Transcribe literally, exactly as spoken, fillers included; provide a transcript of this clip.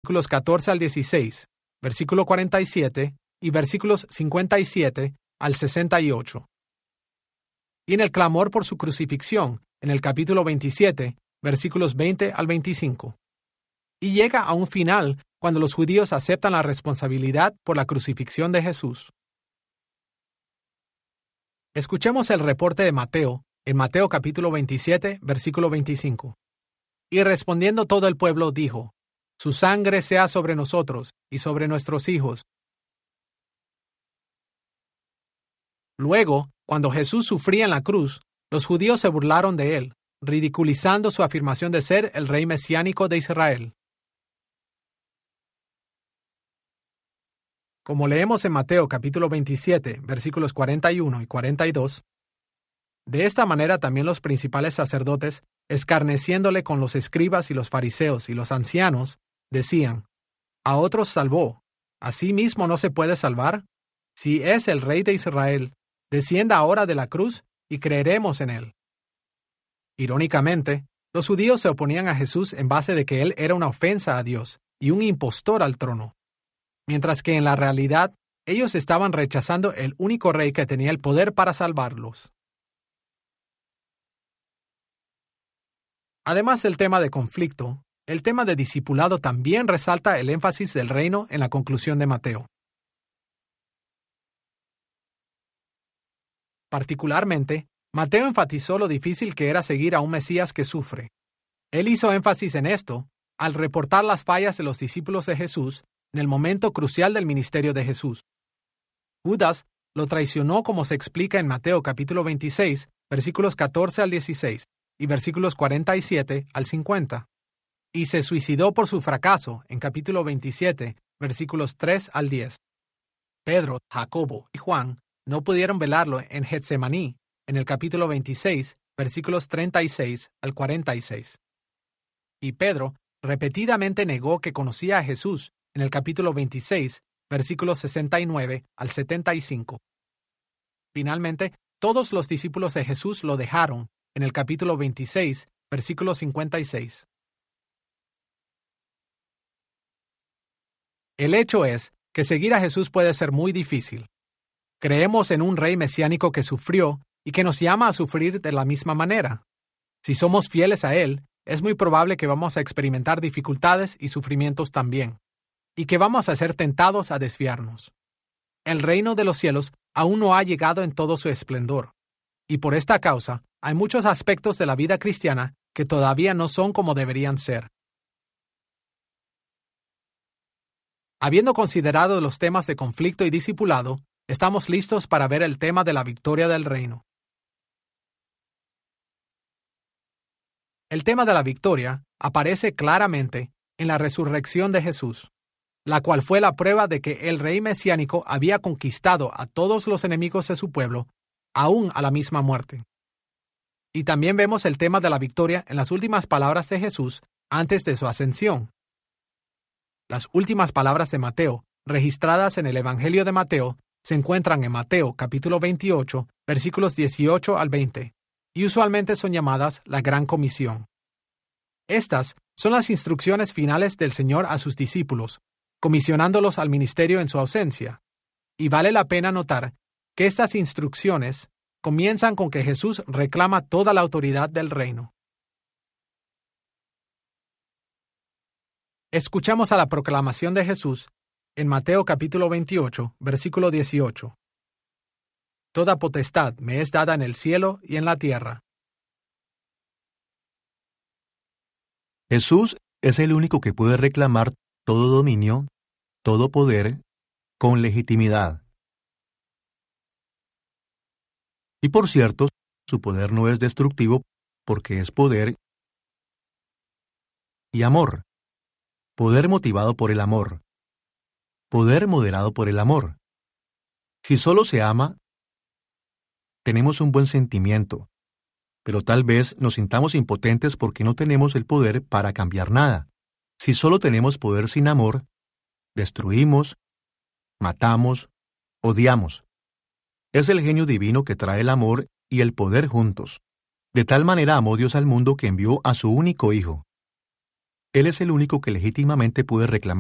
versículos catorce al dieciséis, versículo cuarenta y siete y versículos cincuenta y siete al sesenta y ocho. Y en el clamor por su crucifixión, en el capítulo veintisiete, versículos veinte al veinticinco. Y llega a un final cuando los judíos aceptan la responsabilidad por la crucifixión de Jesús. Escuchemos el reporte de Mateo, en Mateo capítulo veintisiete, versículo veinticinco. Y respondiendo todo el pueblo dijo: Su sangre sea sobre nosotros y sobre nuestros hijos. Luego, cuando Jesús sufría en la cruz, los judíos se burlaron de él, ridiculizando su afirmación de ser el rey mesiánico de Israel. Como leemos en Mateo capítulo veintisiete, versículos cuarenta y uno y cuarenta y dos, de esta manera también los principales sacerdotes, escarneciéndole con los escribas y los fariseos y los ancianos, decían: A otros salvó, ¿a sí mismo no se puede salvar? Si es el rey de Israel, descienda ahora de la cruz y creeremos en él. Irónicamente, los judíos se oponían a Jesús en base de que él era una ofensa a Dios y un impostor al trono, mientras que en la realidad ellos estaban rechazando el único rey que tenía el poder para salvarlos. Además del tema de conflicto, el tema de discipulado también resalta el énfasis del reino en la conclusión de Mateo. Particularmente, Mateo enfatizó lo difícil que era seguir a un Mesías que sufre. Él hizo énfasis en esto al reportar las fallas de los discípulos de Jesús en el momento crucial del ministerio de Jesús. Judas lo traicionó, como se explica en Mateo capítulo veintiséis, versículos catorce al dieciséis y versículos cuarenta y siete al cincuenta. Y se suicidó por su fracaso en capítulo veintisiete, versículos tres al diez. Pedro, Jacobo y Juan no pudieron velarlo en Getsemaní, en el capítulo veintiséis, versículos treinta y seis al cuarenta y seis. Y Pedro repetidamente negó que conocía a Jesús en el capítulo veintiséis, versículos sesenta y nueve al setenta y cinco. Finalmente, todos los discípulos de Jesús lo dejaron en el capítulo veintiséis, versículo cincuenta y seis. El hecho es que seguir a Jesús puede ser muy difícil. Creemos en un rey mesiánico que sufrió y que nos llama a sufrir de la misma manera. Si somos fieles a Él, es muy probable que vamos a experimentar dificultades y sufrimientos también, y que vamos a ser tentados a desviarnos. El reino de los cielos aún no ha llegado en todo su esplendor, y por esta causa hay muchos aspectos de la vida cristiana que todavía no son como deberían ser. Habiendo considerado los temas de conflicto y discipulado, estamos listos para ver el tema de la victoria del reino. El tema de la victoria aparece claramente en la resurrección de Jesús, la cual fue la prueba de que el rey mesiánico había conquistado a todos los enemigos de su pueblo, aún a la misma muerte. Y también vemos el tema de la victoria en las últimas palabras de Jesús antes de su ascensión. Las últimas palabras de Mateo, registradas en el Evangelio de Mateo, se encuentran en Mateo capítulo veintiocho, versículos dieciocho al veinte, y usualmente son llamadas la Gran Comisión. Estas son las instrucciones finales del Señor a sus discípulos, comisionándolos al ministerio en su ausencia. Y vale la pena notar que estas instrucciones comienzan con que Jesús reclama toda la autoridad del reino. Escuchamos a la proclamación de Jesús en Mateo capítulo veintiocho, versículo dieciocho. Toda potestad me es dada en el cielo y en la tierra. Jesús es el único que puede reclamar todo dominio, todo poder, con legitimidad. Y por cierto, su poder no es destructivo porque es poder y amor. Poder motivado por el amor. Poder moderado por el amor. Si solo se ama, tenemos un buen sentimiento, pero tal vez nos sintamos impotentes porque no tenemos el poder para cambiar nada. Si solo tenemos poder sin amor, destruimos, matamos, odiamos. Es el genio divino que trae el amor y el poder juntos. De tal manera amó Dios al mundo que envió a su único Hijo. Él es el único que legítimamente puede reclamar